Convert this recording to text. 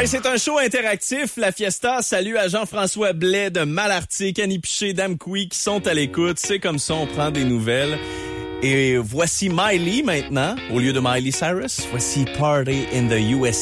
Hey, c'est un show interactif, la Fiesta. Salut à Jean-François Blais de Malartic, Annie Piché, Dame Couy qui sont à l'écoute. C'est comme ça, on prend des nouvelles. Et voici Miley maintenant, au lieu de Miley Cyrus. Voici Party in the USA.